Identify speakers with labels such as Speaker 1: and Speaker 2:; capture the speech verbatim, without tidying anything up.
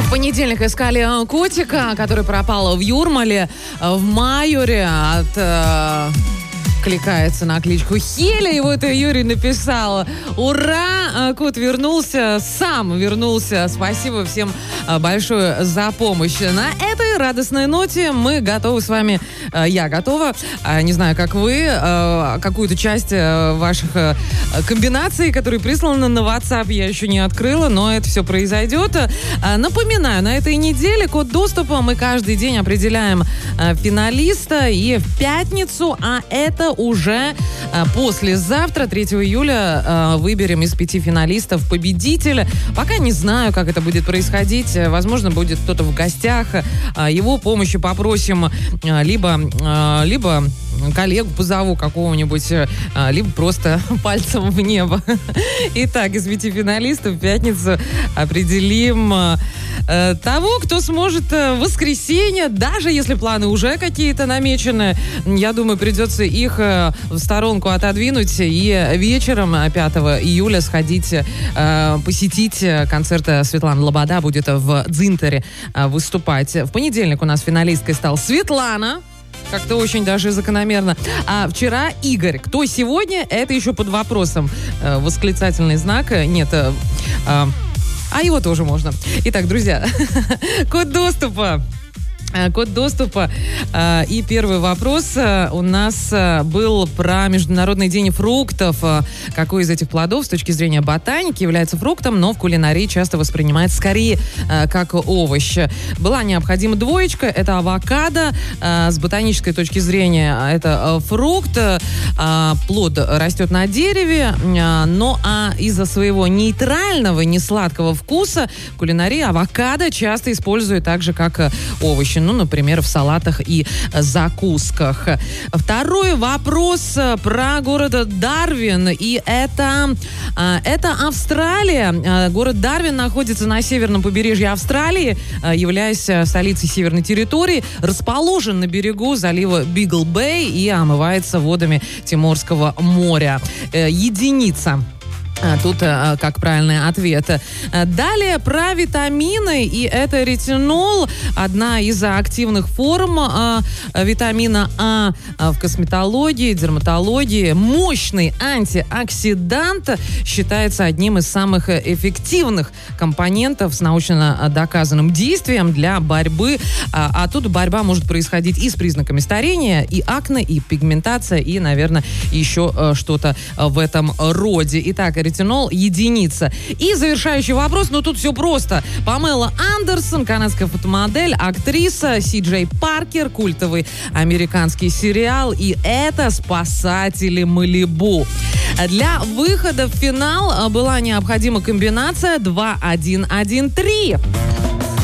Speaker 1: В понедельник искали котика, который пропал в Юрмале, в Майоре от... Э, кликается на кличку Хеля, и вот Юрий написал: ура, кот вернулся, сам вернулся, спасибо всем большое за помощь. На этой радостной ноте мы готовы с вами, я готова, не знаю, как вы, какую-то часть ваших комбинаций, которые присланы на WhatsApp, я еще не открыла, но это все произойдет. Напоминаю, на этой неделе код доступа мы каждый день определяем финалиста, и в пятницу, а это уже э, послезавтра, третьего июля, э, выберем из пяти финалистов победителя. Пока не знаю, как это будет происходить. Возможно, будет кто-то в гостях. Э, его помощи попросим э, либо, э, либо коллегу позову какого-нибудь, э, либо просто пальцем в небо. Итак, из пяти финалистов в пятницу определим э, того, кто сможет в воскресенье, даже если планы уже какие-то намечены, я думаю, придется их в сторонку отодвинуть и вечером пятого июля сходить, э, посетить концерт Светланы Лобода, будет в Дзинтере э, выступать. В понедельник у нас финалисткой стала Светлана. Как-то очень даже закономерно. А вчера Игорь. Кто сегодня, это еще под вопросом. Э, восклицательный знак. Нет, э, э, а его тоже можно. Итак, друзья, код доступа. Код доступа. И первый вопрос у нас был про Международный день фруктов. Какой из этих плодов с точки зрения ботаники является фруктом, но в кулинарии часто воспринимается скорее как овощ? Была необходима двоечка. Это авокадо. С ботанической точки зрения это фрукт. Плод растет на дереве, но а из-за своего нейтрального, несладкого вкуса в кулинарии авокадо часто используют так же, как овощи. Ну, например, в салатах и закусках. Второй вопрос про город Дарвин. И это, это Австралия. Город Дарвин находится на северном побережье Австралии, являясь столицей северной территории. Расположен на берегу залива Бигл-Бэй и омывается водами Тиморского моря. Единица. Тут как правильный ответ. Далее про витамины, и это ретинол, одна из активных форм а, витамина А в косметологии, дерматологии. Мощный антиоксидант, считается одним из самых эффективных компонентов с научно доказанным действием для борьбы. А, а тут борьба может происходить и с признаками старения, и акне, и пигментация, и, наверное, еще что-то в этом роде. Итак, ретинол единица. И завершающий вопрос, ну тут все просто. Памела Андерсон, канадская фотомодель, актриса, Си Джей Паркер, культовый американский сериал, и это «Спасатели Малибу». Для выхода в финал была необходима комбинация два один один три.